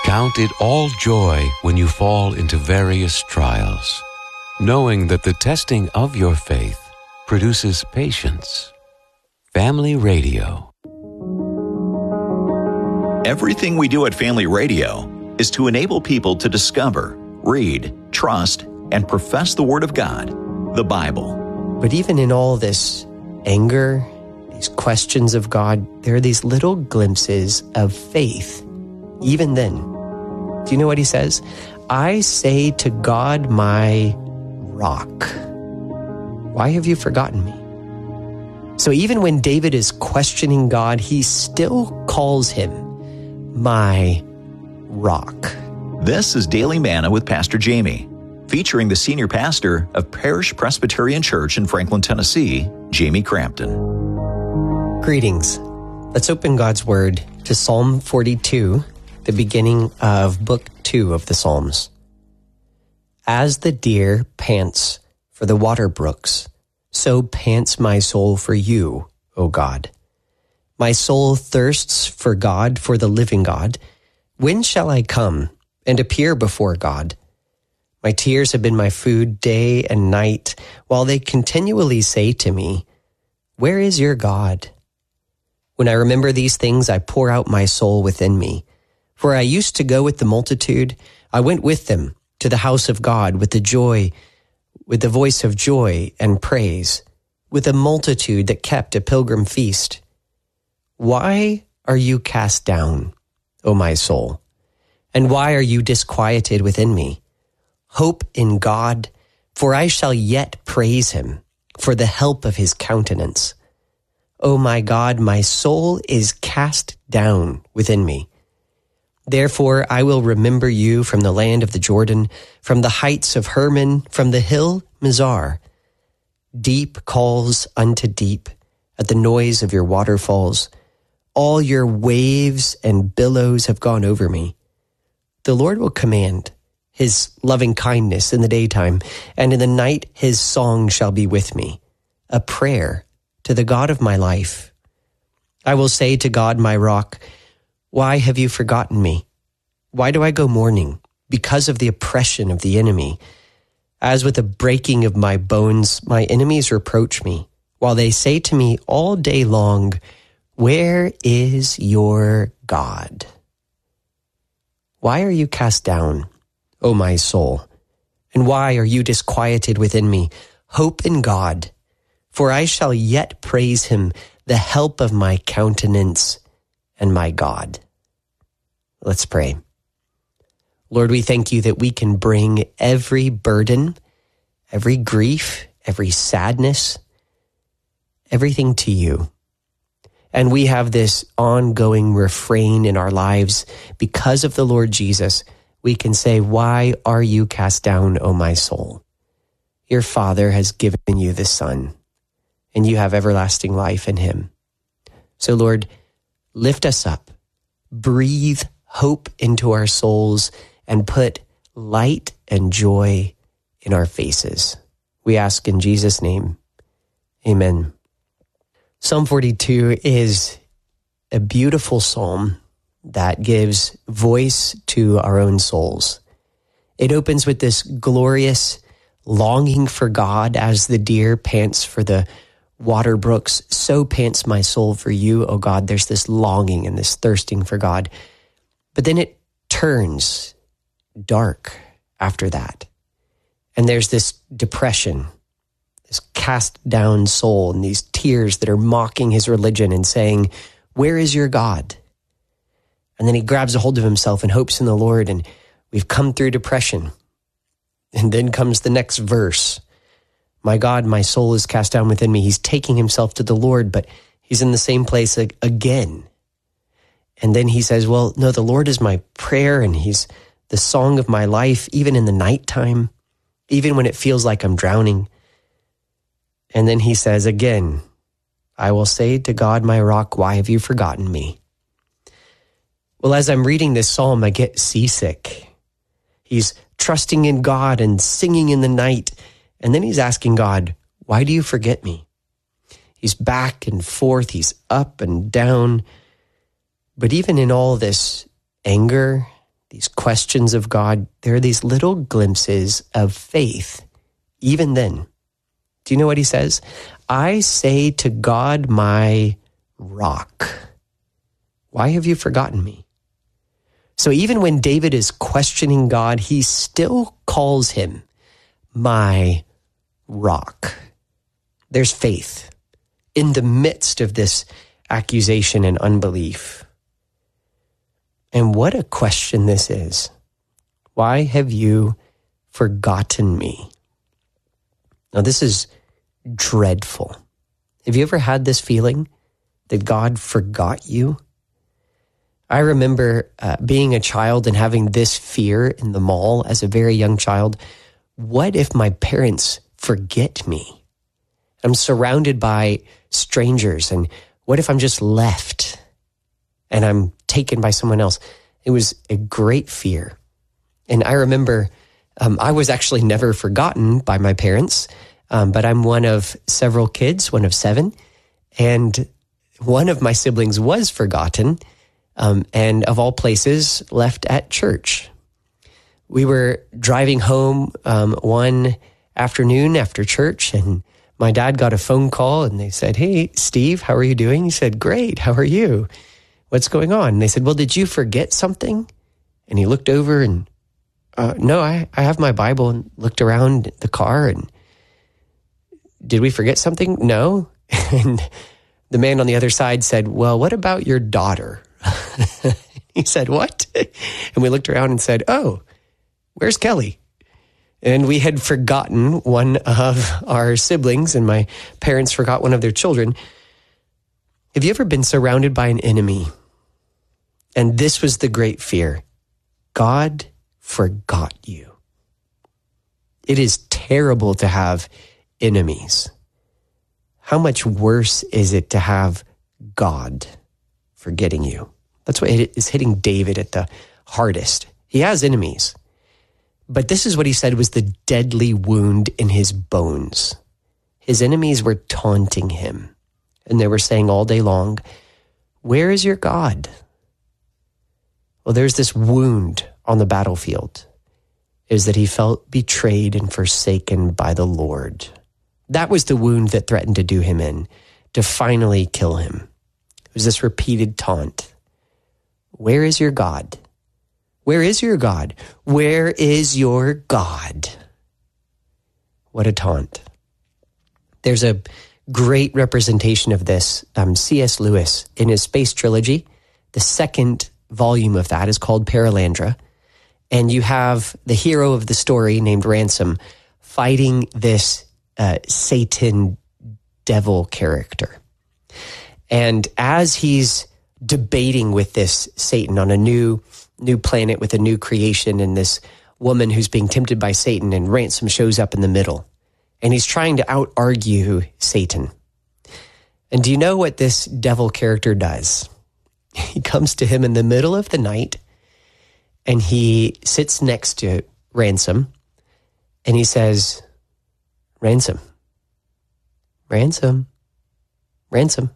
Count it all joy when you fall into various trials, knowing that the testing of your faith produces patience. Family Radio. Everything we do at Family Radio is to enable people to discover, read, trust, and profess the Word of God, the Bible. But even in all this anger, these questions of God, there are these little glimpses of faith. Even then, do you know what he says? I say to God, my rock, why have you forgotten me? So even when David is questioning God, he still calls him my rock. This is Daily Manna with Pastor Jamie, featuring the senior pastor of Parish Presbyterian Church in Franklin, Tennessee, Jamie Crampton. Greetings. Let's open God's Word to Psalm 42, the beginning of Book 2 of the Psalms. As the deer pants for the water brooks, so pants my soul for you, O God. My soul thirsts for God, for the living God. When shall I come and appear before God? My tears have been my food day and night, while they continually say to me, where is your God? When I remember these things, I pour out my soul within me. For I used to go with the multitude. I went with them to the house of God with the voice of joy and praise, with a multitude that kept a pilgrim feast. Why are you cast down, O my soul? And why are you disquieted within me? Hope in God, for I shall yet praise him for the help of his countenance. O my God, my soul is cast down within me. Therefore I will remember you from the land of the Jordan, from the heights of Hermon, from the hill Mizar. Deep calls unto deep at the noise of your waterfalls. All your waves and billows have gone over me. The Lord will command his loving kindness in the daytime, and in the night his song shall be with me, a prayer to the God of my life. I will say to God, my rock, why have you forgotten me? Why do I go mourning? Because of the oppression of the enemy. As with the breaking of my bones, my enemies reproach me, while they say to me all day long, where is your God? Why are you cast down, O my soul? And why are you disquieted within me? Hope in God, for I shall yet praise him, the help of my countenance and my God. Let's pray. Lord, we thank you that we can bring every burden, every grief, every sadness, everything to you. And we have this ongoing refrain in our lives because of the Lord Jesus. We can say, why are you cast down, O my soul? Your Father has given you the Son, and you have everlasting life in him. So Lord, lift us up, breathe hope into our souls, and put light and joy in our faces. We ask in Jesus' name, amen. Psalm 42 is a beautiful psalm that gives voice to our own souls. It opens with this glorious longing for God as the deer pants for the water brooks. So pants my soul for you, O God. There's this longing and this thirsting for God. But then it turns dark after that. And there's this depression, this cast down soul, and these tears that are mocking his religion and saying, where is your God? And then he grabs a hold of himself and hopes in the Lord, and we've come through depression. And then comes the next verse. My God, my soul is cast down within me. He's taking himself to the Lord, but he's in the same place again. And then he says, well, no, the Lord is my prayer, and he's the song of my life, even in the nighttime, even when it feels like I'm drowning. And then he says again, I will say to God, my rock, why have you forgotten me? Well, as I'm reading this psalm, I get seasick. He's trusting in God and singing in the night. And then he's asking God, why do you forget me? He's back and forth. He's up and down. But even in all this anger, these questions of God, there are these little glimpses of faith. Even then, do you know what he says? I say to God, my rock, why have you forgotten me? So even when David is questioning God, he still calls him my rock. There's faith in the midst of this accusation and unbelief. And what a question this is. Why have you forgotten me? Now, this is dreadful. Have you ever had this feeling that God forgot you? I remember being a child and having this fear in the mall as a very young child. What if my parents forget me? I'm surrounded by strangers, and what if I'm just left and I'm taken by someone else? It was a great fear. And I remember I was actually never forgotten by my parents, but I'm one of several kids, one of 7, and one of my siblings was forgotten, and of all places, left at church. We were driving home one afternoon after church, and my dad got a phone call, and they said, "Hey, Steve, how are you doing?" He said, "Great, how are you? What's going on?" And they said, "Well, did you forget something?" And he looked over and, "No, I have my Bible," and looked around the car, and, "Did we forget something?" "No." And the man on the other side said, "Well, what about your daughter?" He said, "What?" And we looked around and said, "Oh, where's Kelly?" And we had forgotten one of our siblings, and my parents forgot one of their children. Have you ever been surrounded by an enemy? And this was the great fear. God forgot you. It is terrible to have enemies. How much worse is it to have God forgetting you? That's what is hitting David at the hardest. He has enemies. But this is what he said was the deadly wound in his bones. His enemies were taunting him, and they were saying all day long, "Where is your God?" Well, there's this wound on the battlefield, is that he felt betrayed and forsaken by the Lord. That was the wound that threatened to do him in, to finally kill him. It was this repeated taunt. Where is your God? Where is your God? Where is your God? What a taunt. There's a great representation of this. C.S. Lewis, in his Space Trilogy, the second volume of that is called Paralandra. And you have the hero of the story named Ransom fighting this Satan devil character. And as he's debating with this Satan on a new planet with a new creation, and this woman who's being tempted by Satan, and Ransom shows up in the middle, and he's trying to out-argue Satan. And do you know what this devil character does? He comes to him in the middle of the night, and he sits next to Ransom, and he says, "Ransom, Ransom, Ransom,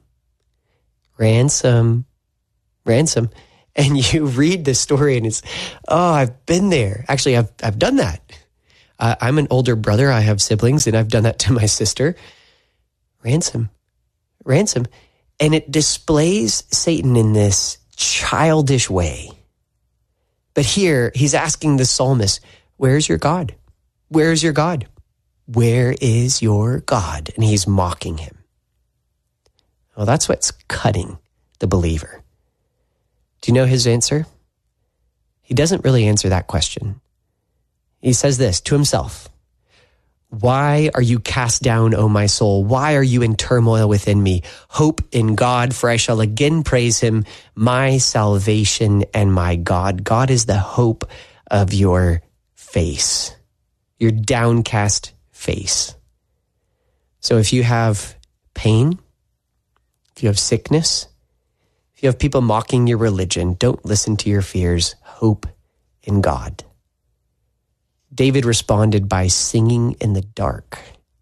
Ransom, Ransom." And you read the story, and it's, oh, I've been there. Actually, I've done that. I'm an older brother. I have siblings, and I've done that to my sister. Ransom, Ransom. And it displays Satan in this childish way. But here, he's asking the psalmist, where's your God? Where is your God? Where is your God? And he's mocking him. Well, that's what's cutting the believer. Do you know his answer? He doesn't really answer that question. He says this to himself: "Why are you cast down, O my soul? Why are you in turmoil within me? Hope in God, for I shall again praise him, my salvation and my God." God is the hope of your face, your downcast face. So if you have pain, if you have sickness, if you have people mocking your religion, don't listen to your fears. Hope in God. David responded by singing in the dark.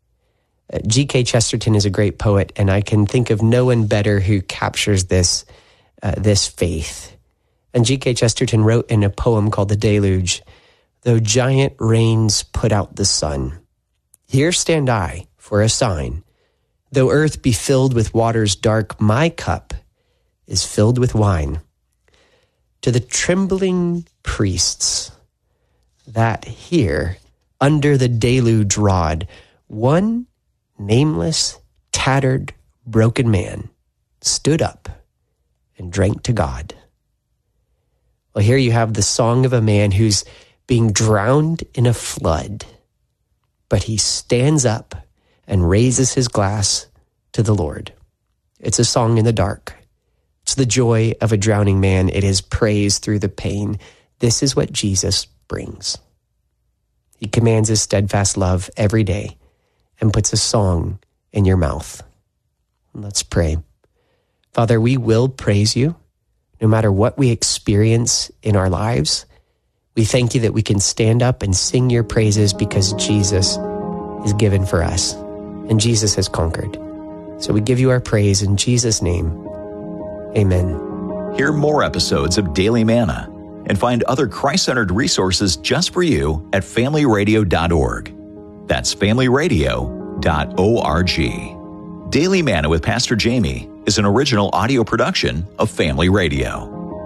G.K. Chesterton is a great poet, and I can think of no one better who captures this faith. And G.K. Chesterton wrote in a poem called The Deluge, "Though giant rains put out the sun, here stand I for a sign. Though earth be filled with waters dark, my cup is filled with wine." To the trembling priests that here, under the deluge rod, one nameless, tattered, broken man stood up and drank to God. Well, here you have the song of a man who's being drowned in a flood, but he stands up and raises his glass to the Lord. It's a song in the dark. It's the joy of a drowning man. It is praise through the pain. This is what Jesus brings. He commands his steadfast love every day and puts a song in your mouth. Let's pray. Father, we will praise you no matter what we experience in our lives. We thank you that we can stand up and sing your praises because Jesus is given for us and Jesus has conquered. So we give you our praise in Jesus' name. Amen. Hear more episodes of Daily Manna and find other Christ-centered resources just for you at familyradio.org. That's familyradio.org. Daily Manna with Pastor Jamie is an original audio production of Family Radio.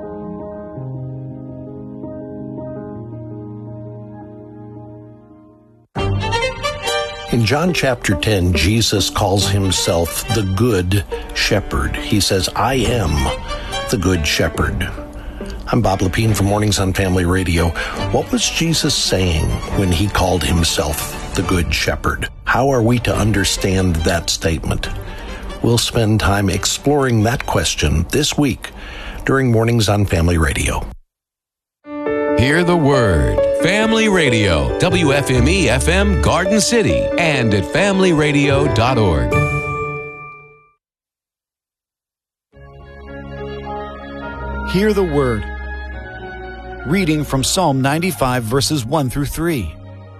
In John chapter 10, Jesus calls himself the Good Shepherd. He says, "I am the Good Shepherd." I'm Bob Lepine from Mornings on Family Radio. What was Jesus saying when he called himself the Good Shepherd? How are we to understand that statement? We'll spend time exploring that question this week during Mornings on Family Radio. Hear the word. Family Radio, WFME FM Garden City, and at familyradio.org. Hear the word. Reading from Psalm 95, verses 1 through 3.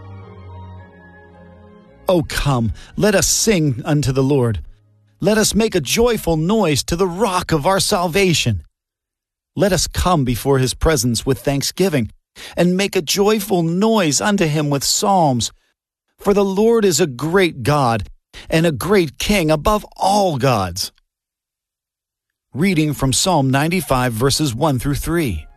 O come, let us sing unto the Lord. Let us make a joyful noise to the rock of our salvation. Let us come before his presence with thanksgiving, and make a joyful noise unto him with psalms. For the Lord is a great God, and a great King above all gods. Reading from Psalm 95, verses 1 through 3.